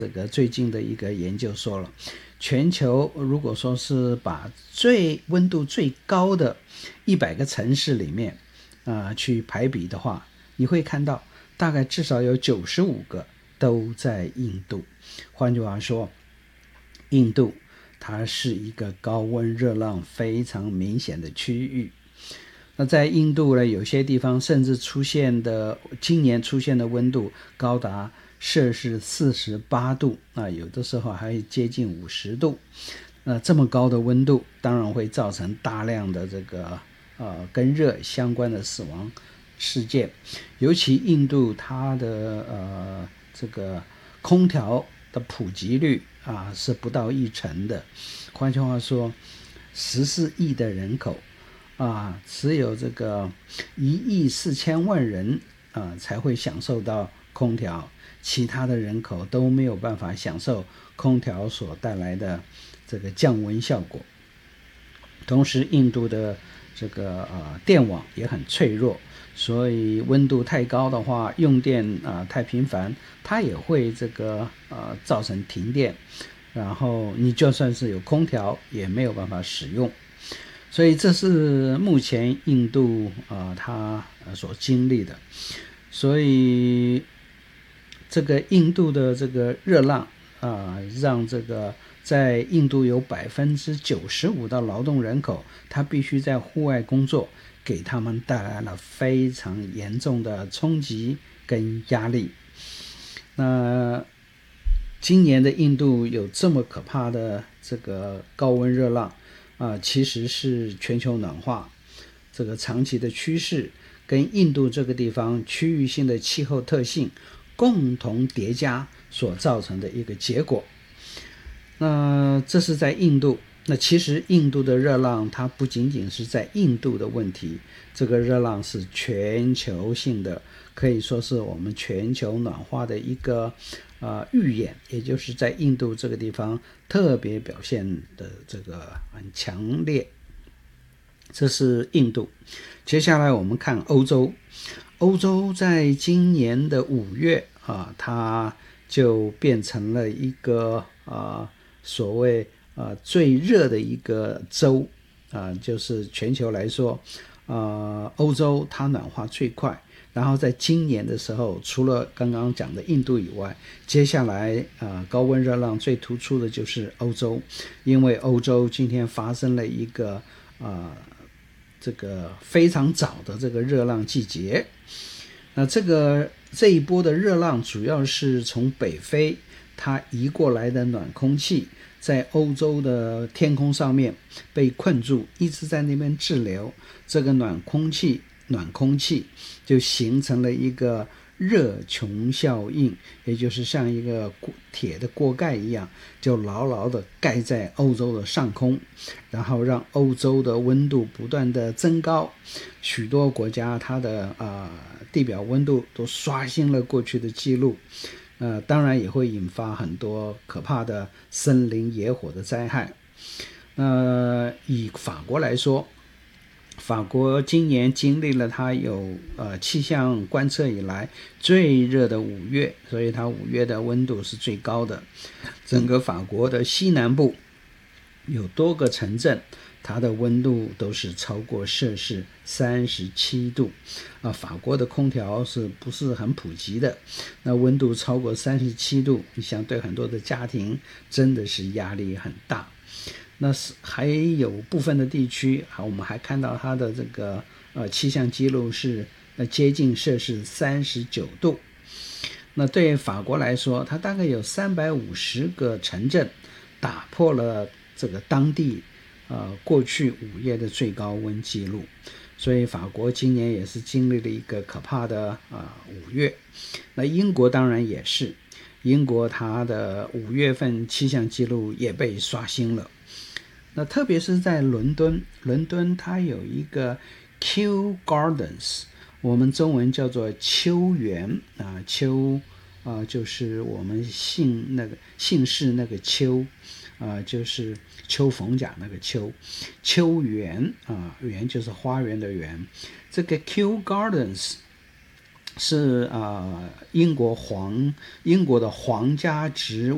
这个最近的一个研究说了，全球如果说是把温度最高的100个城市里面去排比的话，你会看到大概至少有95个都在印度。换句话说，印度它是一个高温热浪非常明显的区域。那在印度呢，有些地方甚至今年出现的温度高达摄氏48度有的时候还接近50度。这么高的温度当然会造成大量的这个跟热相关的死亡事件。尤其印度它的这个空调的普及率是不到1%的。换句话说，14亿的人口只有这个1.4亿人才会享受到空调，其他的人口都没有办法享受空调所带来的这个降温效果。同时印度的这个电网也很脆弱，所以温度太高的话，用电太频繁，它也会造成停电，然后你就算是有空调也没有办法使用。所以这是目前印度它所经历的。所以这个印度的这个热浪让这个在印度有95%的劳动人口，他必须在户外工作，给他们带来了非常严重的冲击跟压力。那今年的印度有这么可怕的这个高温热浪其实是全球暖化这个长期的趋势跟印度这个地方区域性的气候特性共同叠加所造成的一个结果。那这是在印度。那其实印度的热浪它不仅仅是在印度的问题，这个热浪是全球性的，可以说是我们全球暖化的一个预演，也就是在印度这个地方特别表现的这个很强烈。这是印度。接下来我们看欧洲。欧洲在今年的5月它就变成了一个所谓最热的一个州就是全球来说欧洲它暖化最快。然后在今年的时候，除了刚刚讲的印度以外，接下来高温热浪最突出的就是欧洲。因为欧洲今天发生了一个这个非常早的这个热浪季节。那这一波的热浪主要是从北非它移过来的暖空气，在欧洲的天空上面被困住，一直在那边滞留。这个暖空气就形成了一个热穹效应，也就是像一个铁的锅盖一样，就牢牢的盖在欧洲的上空，然后让欧洲的温度不断的增高。许多国家它的地表温度都刷新了过去的记录。当然也会引发很多可怕的森林野火的灾害。以法国来说，法国今年经历了它有气象观测以来最热的5月，所以它5月的温度是最高的。整个法国的西南部有多个城镇，它的温度都是超过摄氏37度法国的空调是不是很普及的？那温度超过37度，你想对很多的家庭真的是压力很大。那还有部分的地区我们还看到它的这个气象记录是接近摄氏39度。那对法国来说，它大概有350个城镇打破了这个当地过去5月的最高温记录。所以法国今年也是经历了一个可怕的5月。那英国当然也是，英国它的5月份气象记录也被刷新了。那特别是在伦敦它有一个 Kew Gardens， 我们中文叫做秋园秋就是我们姓氏那个秋就是秋逢甲那个秋园园就是花园的园。这个 Kew Gardens 是英国的皇家植